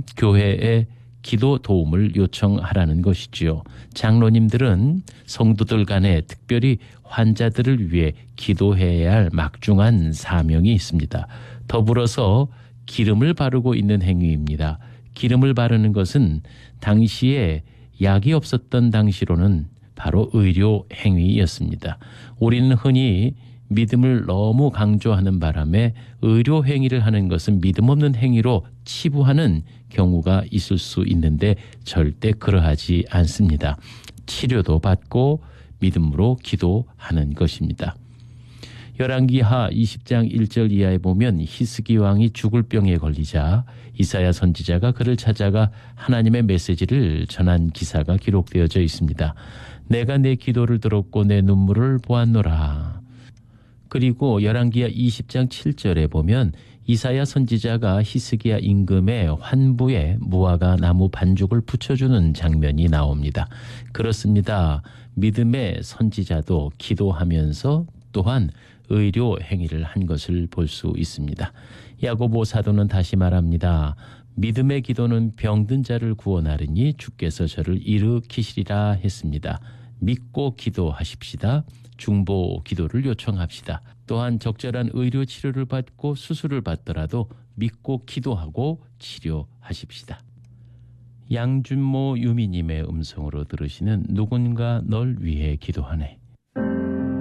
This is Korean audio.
교회에 기도 도움을 요청하라는 것이지요. 장로님들은 성도들 간에 특별히 환자들을 위해 기도해야 할 막중한 사명이 있습니다. 더불어서 기름을 바르고 있는 행위입니다. 기름을 바르는 것은 당시에 약이 없었던 당시로는 바로 의료 행위였습니다. 우리는 흔히 믿음을 너무 강조하는 바람에 의료 행위를 하는 것은 믿음 없는 행위로 치부하는 경우가 있을 수 있는데 절대 그러하지 않습니다. 치료도 받고 믿음으로 기도하는 것입니다. 열왕기하 20장 1절 이하에 보면 히스기 왕이 죽을 병에 걸리자 이사야 선지자가 그를 찾아가 하나님의 메시지를 전한 기사가 기록되어져 있습니다. 내가 내 기도를 들었고 내 눈물을 보았노라. 그리고 열왕기하 20장 7절에 보면 이사야 선지자가 히스기야 임금의 환부에 무화과 나무 반죽을 붙여주는 장면이 나옵니다. 그렇습니다. 믿음의 선지자도 기도하면서 또한 의료 행위를 한 것을 볼 수 있습니다. 야고보 사도는 다시 말합니다. 믿음의 기도는 병든 자를 구원하리니 주께서 저를 일으키시리라 했습니다. 믿고 기도하십시다. 중보 기도를 요청합시다. 또한 적절한 의료 치료를 받고 수술을 받더라도 믿고 기도하고 치료하십시다. 양준모 유미님의 음성으로 들으시는 누군가 널 위해 기도하네.